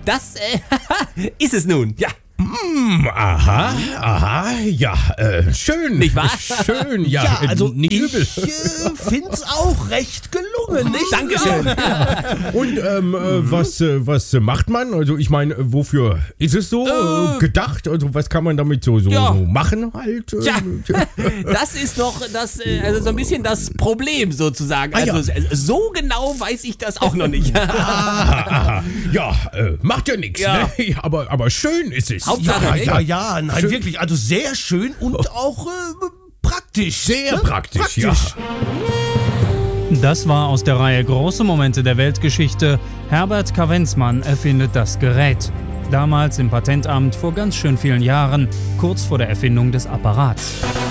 Das ist es nun. Ja. Aha, ja, schön. Nicht wahr? Schön, ja, Ja, also nicht übel. ich find's auch recht gelungen, nicht? Dankeschön. Und was macht man? Also ich meine, wofür ist es so gedacht? Also was kann man damit so machen halt? Tja, das ist noch also so ein bisschen das Problem sozusagen. Also so genau weiß ich das auch noch nicht. Aha. Ja, macht ja nichts, Ja. ne? Aber schön ist es. Hauptsache, Ja, nein, Schön. wirklich, also sehr schön und auch praktisch. Sehr ne? praktisch, ja. Das war aus der Reihe Große Momente der Weltgeschichte. Herbert Kavenzmann erfindet das Gerät. Damals im Patentamt vor ganz schön vielen Jahren, kurz vor der Erfindung des Apparats.